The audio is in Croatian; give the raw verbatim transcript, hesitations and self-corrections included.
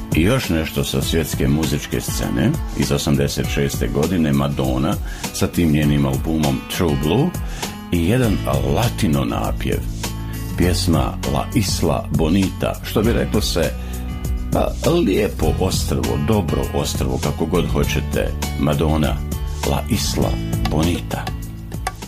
I još nešto sa svjetske muzičke scene. Iz osamdeset šeste. godine Madonna sa tim njenim albumom True Blue i jedan latino napjev. Pjesma La Isla Bonita, što bi reklo se, pa lijepo ostrvo, dobro ostrvo, kako god hoćete. Madonna, La Isla Bonita.